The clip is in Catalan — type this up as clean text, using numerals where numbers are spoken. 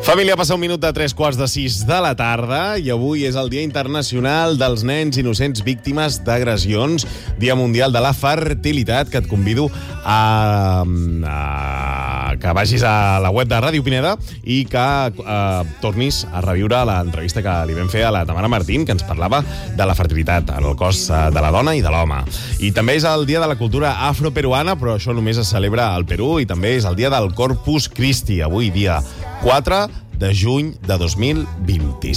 Família, passa un minut de 3:45 de la tarda i avui és el Dia Internacional dels Nens Innocents Víctimes d'Agressions, Dia Mundial de la Fertilitat, que et convido a que vagis a la web de Ràdio Pineda i que tornis a reviure l'entrevista que li vam fer a la Tamara Martín, que ens parlava de la fertilitat en el cos de la dona i de l'home. I també és el Dia de la Cultura Afroperuana, però això només es celebra al Perú, i també és el Dia del Corpus Christi, avui dia 4 de juny de 2026.